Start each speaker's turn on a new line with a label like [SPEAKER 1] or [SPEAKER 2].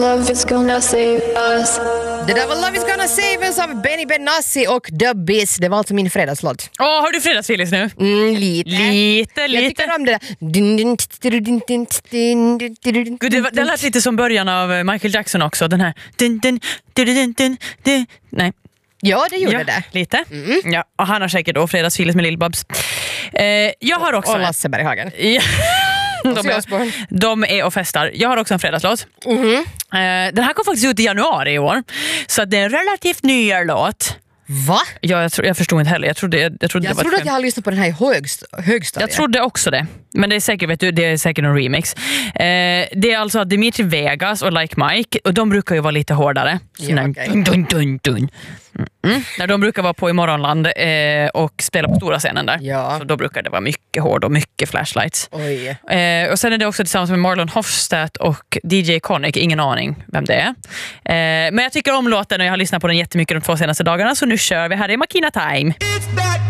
[SPEAKER 1] love is gonna save us.
[SPEAKER 2] Det där var Love is gonna save us av Benny Benassi och The Biz. Det var alltså min fredagslåt.
[SPEAKER 3] Har du fredagsfilis nu?
[SPEAKER 2] Lite. Jag tycker om det där.
[SPEAKER 3] Gud, det lät lite som början av Michael Jackson också. Den här. Nej.
[SPEAKER 2] Ja, det gjorde det.
[SPEAKER 3] Lite. Ja, och han har säkert då fredagsfilis med Lill-Babs. Jag har också...
[SPEAKER 2] Och Lasse Berghagen.
[SPEAKER 3] De är och festar. Jag har också en fredagslåt. Den här kom faktiskt ut i januari i år. Så det är en relativt nyare låt.
[SPEAKER 2] Va?
[SPEAKER 3] Ja, jag förstod inte heller. Jag trodde
[SPEAKER 2] att jag har lyssnat på den här i högstadiet.
[SPEAKER 3] Jag trodde också det. Men det är säkert, vet du, det är säkert en remix. Det är alltså Dimitri Vegas och Like Mike. Och de brukar ju vara lite hårdare.
[SPEAKER 2] Ja, okay.
[SPEAKER 3] När de brukar vara på i Morgonland och spela på stora scenen där.
[SPEAKER 2] Ja.
[SPEAKER 3] Så då brukar det vara mycket hård och mycket flashlights.
[SPEAKER 2] Oj.
[SPEAKER 3] Och sen är det också tillsammans med Marlon Hofstad och DJ Conic. Ingen aning vem det är. Men jag tycker om låten och jag har lyssnat på den jättemycket de 2 senaste dagarna. Så nu kör vi. Här är Makina Time.